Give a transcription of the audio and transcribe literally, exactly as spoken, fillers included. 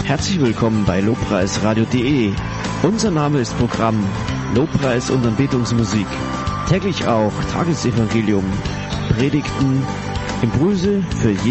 Herzlich willkommen bei lobpreisradio punkt de. Unser Name ist Programm Lobpreis und Anbetungsmusik. Täglich auch Tagesevangelium, Predigten, Impulse für jeden.